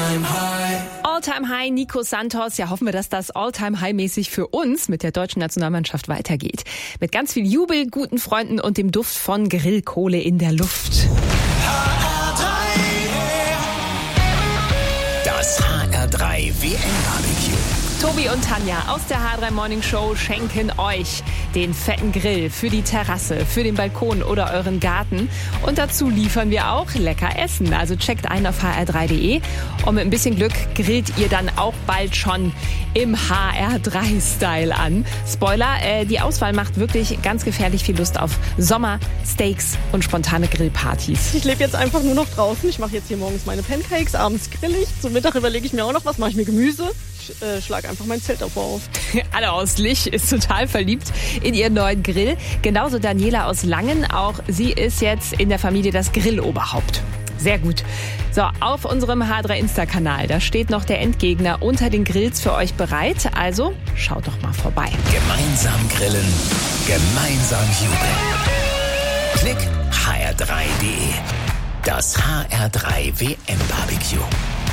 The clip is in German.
All-Time High, Nico Santos. Ja, hoffen wir, dass das All-Time High-mäßig für uns mit der deutschen Nationalmannschaft weitergeht. Mit ganz viel Jubel, guten Freunden und dem Duft von Grillkohle in der Luft. Das HR3 WM-Barbecue. Tobi und Tanja aus der HR3 Morning Show schenken euch den fetten Grill für die Terrasse, für den Balkon oder euren Garten. Und dazu liefern wir auch lecker Essen. Also checkt ein auf hr3.de und mit ein bisschen Glück grillt ihr dann auch bald schon im HR3-Style an. Spoiler, die Auswahl macht wirklich ganz gefährlich viel Lust auf Sommer, Steaks und spontane Grillpartys. Ich lebe jetzt einfach nur noch draußen. Ich mache jetzt hier morgens meine Pancakes, abends grill ich. Zum Mittag überlege ich mir auch noch, was mache ich mit Gemüse. Ich schlage einfach mein Zelt davor auf. Anne aus Lich ist total verliebt in ihren neuen Grill. Genauso Daniela aus Langen. Auch sie ist jetzt in der Familie das Grilloberhaupt. Sehr gut. So, auf unserem H3 Insta-Kanal, da steht noch der Endgegner unter den Grills für euch bereit. Also schaut doch mal vorbei. Gemeinsam grillen, gemeinsam jubeln. Klick hr3.de. Das HR3 WM-Barbecue.